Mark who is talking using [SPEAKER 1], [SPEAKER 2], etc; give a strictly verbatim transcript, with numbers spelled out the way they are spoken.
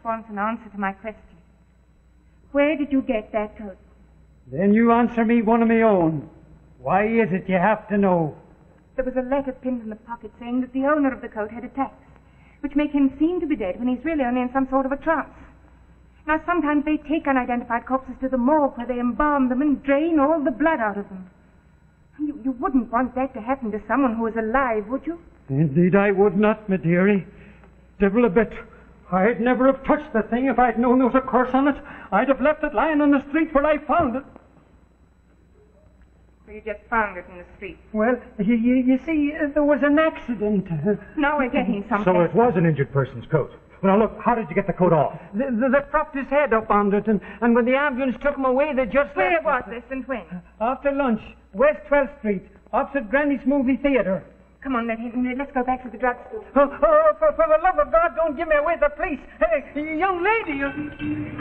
[SPEAKER 1] wants an answer to my question. Where did you get that coat?
[SPEAKER 2] Then you answer me one of my own. Why is it you have to know?
[SPEAKER 1] There was a letter pinned in the pocket saying that the owner of the coat had attacks, which make him seem to be dead when he's really only in some sort of a trance. Now, sometimes they take unidentified corpses to the morgue where they embalm them and drain all the blood out of them. You, you wouldn't want that to happen to someone who was alive, would you?
[SPEAKER 2] Indeed I would not, my dearie. Devil a bit. I'd never have touched the thing if I'd known there was a curse on it. I'd have left it lying on the street where I found it.
[SPEAKER 1] So you just found it in the street?
[SPEAKER 2] Well, you, you, you see, uh, there was an accident.
[SPEAKER 1] Now we're getting something.
[SPEAKER 3] So it was an injured person's coat. Well, now look, how did you get the coat off?
[SPEAKER 2] They, they, they propped his head up on it, and, and when the ambulance took him away, they just...
[SPEAKER 1] Where
[SPEAKER 2] left
[SPEAKER 1] was
[SPEAKER 2] it.
[SPEAKER 1] this and when?
[SPEAKER 2] After lunch, West twelfth Street, opposite Granny's Movie Theatre.
[SPEAKER 1] Come on, let him, let's go back to the drugstore.
[SPEAKER 2] Oh, oh, for, for the love of God, don't give me away to the police. Hey, young lady, you...